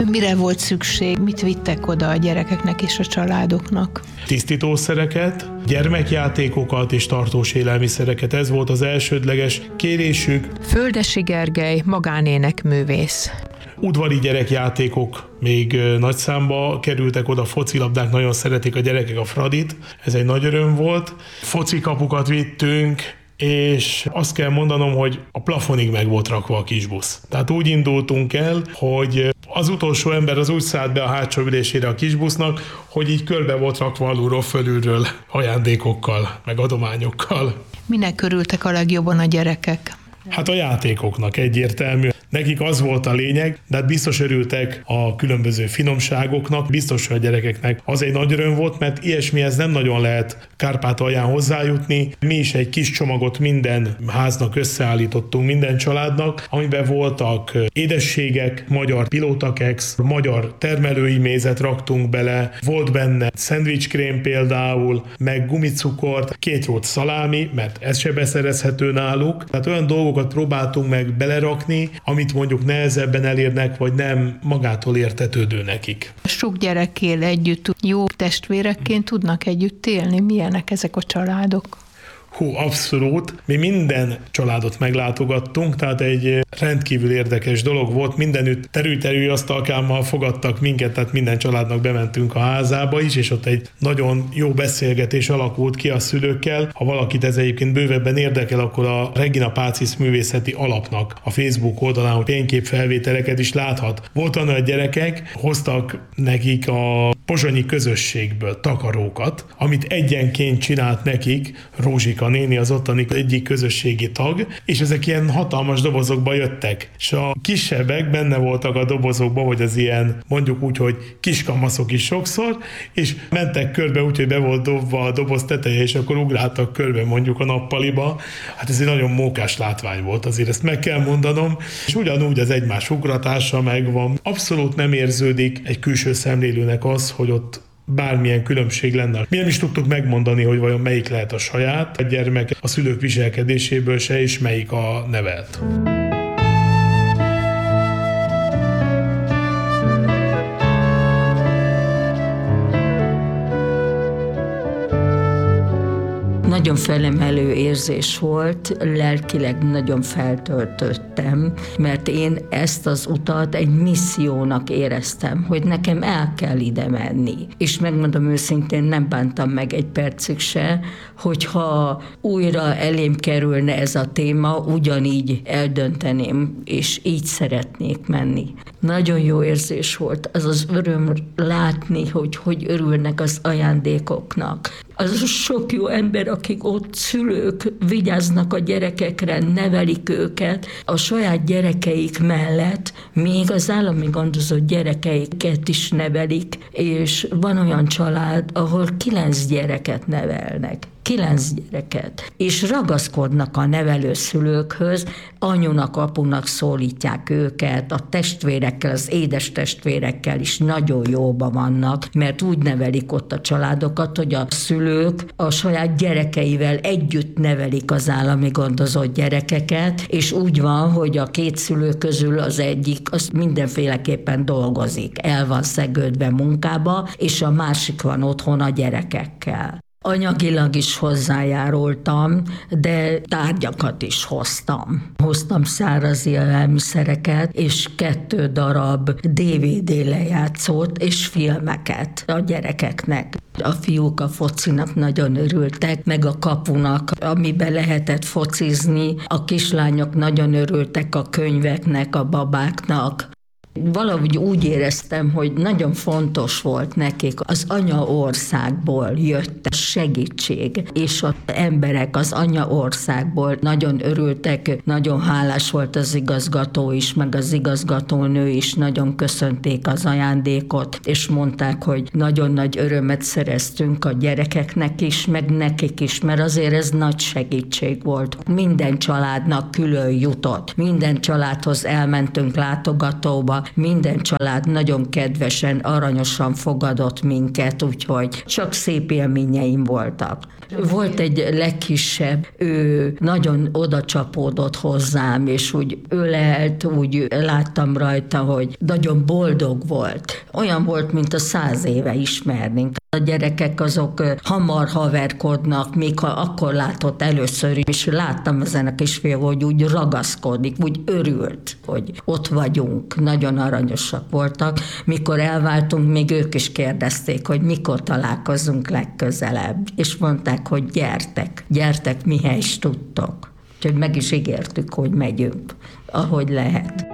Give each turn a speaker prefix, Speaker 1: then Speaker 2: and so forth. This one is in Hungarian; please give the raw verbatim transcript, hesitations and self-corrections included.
Speaker 1: Mire volt szükség? Mit vittek oda a gyerekeknek és a családoknak?
Speaker 2: Tisztítószereket, gyermekjátékokat és tartós élelmiszereket. Ez volt az elsődleges kérésük.
Speaker 3: Földesi Gergely, magánénekművész.
Speaker 2: Udvari gyerekjátékok még nagy számba kerültek oda, focilabdák, nagyon szeretik a gyerekek a Fradit, ez egy nagy öröm volt. Focikapukat vittünk, és azt kell mondanom, hogy a plafonig meg volt rakva a kisbusz. Tehát úgy indultunk el, hogy az utolsó ember az úgy szállt be a hátsó ülésére a kisbusznak, hogy így körbe volt rakva alulról fölülről ajándékokkal, meg adományokkal.
Speaker 1: Minek örültek a legjobban a gyerekek?
Speaker 2: Hát a játékoknak egyértelmű. Nekik az volt a lényeg, de hát biztos örültek a különböző finomságoknak, biztos, hogy a gyerekeknek az egy nagy öröm volt, mert ilyesmihez nem nagyon lehet Kárpátalján hozzájutni. Mi is egy kis csomagot minden háznak összeállítottunk, minden családnak, amiben voltak édességek, magyar pilótakex, magyar termelői mézet raktunk bele, volt benne szendvicskrém például, meg gumicukort, két rót szalámi, mert ez se beszerezhető náluk. Tehát olyan dolgokat próbáltunk meg belerakni, amit mondjuk nehezebben elérnek, vagy nem magától értetődő nekik.
Speaker 1: Sok gyerek él együtt, jó testvérekként tudnak együtt élni? Milyenek ezek a családok?
Speaker 2: Hú, abszolút. Mi minden családot meglátogattunk, tehát egy rendkívül érdekes dolog volt. Mindenütt terül-terül asztalkámmal fogadtak minket, tehát minden családnak bementünk a házába is, és ott egy nagyon jó beszélgetés alakult ki a szülőkkel. Ha valakit ez egyébként bővebben érdekel, akkor a Regina Pacis művészeti alapnak a Facebook oldalán fényképfelvételeket is láthat. Volt olyan, hogy gyerekek hoztak nekik a pozsonyi közösségből takarókat, amit egyenként csinált nekik Rózsika néni, az ottani egyik közösségi tag, és ezek ilyen hatalmas dobozokba jöttek. És a kisebbek benne voltak a dobozokban, hogy az ilyen, mondjuk úgy, hogy kiskamaszok is sokszor, és mentek körbe úgy, hogy be volt dobva a doboz teteje, és akkor ugráltak körbe mondjuk a nappaliba. Hát ez egy nagyon mókás látvány volt, azért ezt meg kell mondanom, és ugyanúgy az egymás ugratása megvan. Abszolút nem érződik egy külső szemlélőnek az, hogy ott bármilyen különbség lenne. Mi nem is tudtuk megmondani, hogy vajon melyik lehet a saját a gyermek a szülők viselkedéséből se, és melyik a nevelt.
Speaker 4: Nagyon felemelő érzés volt, lelkileg nagyon feltöltöttem, mert én ezt az utat egy missziónak éreztem, hogy nekem el kell ide menni. És megmondom őszintén, nem bántam meg egy percig se, hogyha újra elém kerülne ez a téma, ugyanígy eldönteném, és így szeretnék menni. Nagyon jó érzés volt, az az öröm látni, hogy hogy örülnek az ajándékoknak. Az sok jó ember, akik ott szülők vigyáznak a gyerekekre, nevelik őket, a saját gyerekeik mellett még az állami gondozott gyerekeiket is nevelik, és van olyan család, ahol kilenc gyereket nevelnek. Kilenc gyereket, és ragaszkodnak a nevelőszülőkhöz, anyunak, apunak szólítják őket, a testvérekkel, az édes testvérekkel is nagyon jóban vannak, mert úgy nevelik ott a családokat, hogy a szülők a saját gyerekeivel együtt nevelik az állami gondozott gyerekeket, és úgy van, hogy a két szülő közül az egyik az mindenféleképpen dolgozik, el van szegődve munkába, és a másik van otthon a gyerekekkel. Anyagilag is hozzájárultam, de tárgyakat is hoztam. Hoztam száraz élelmiszereket, és kettő darab dé vé dé lejátszót és filmeket a gyerekeknek. A fiúk a focinak nagyon örültek, meg a kapunak, amiben lehetett focizni. A kislányok nagyon örültek a könyveknek, a babáknak. Valahogy úgy éreztem, hogy nagyon fontos volt nekik, az anyaországból jött a segítség, és az emberek az anyaországból nagyon örültek, nagyon hálás volt az igazgató is, meg az igazgatónő is, nagyon köszönték az ajándékot, és mondták, hogy nagyon nagy örömet szereztünk a gyerekeknek is, meg nekik is, mert azért ez nagy segítség volt. Minden családnak külön jutott, minden családhoz elmentünk látogatóba, minden család nagyon kedvesen, aranyosan fogadott minket, úgyhogy csak szép élményeim voltak. Volt egy legkisebb, ő nagyon oda csapódott hozzám, és úgy ölelt, úgy láttam rajta, hogy nagyon boldog volt. Olyan volt, mint a száz éve ismernénk. A gyerekek azok hamar haverkodnak, még ha akkor látott először, és láttam ezen a kisfiú, hogy úgy ragaszkodik, úgy örült, hogy ott vagyunk. Nagyon aranyosak voltak. Mikor elváltunk, még ők is kérdezték, hogy mikor találkozunk legközelebb. És mondták, hogy gyertek, gyertek, mihez is tudtok. Úgyhogy meg is ígértük, hogy megyünk, ahogy lehet.